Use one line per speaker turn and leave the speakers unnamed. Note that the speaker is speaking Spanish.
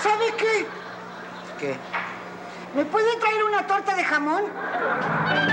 ¿Sabe qué?
¿Qué?
¿Me puede traer una torta de jamón?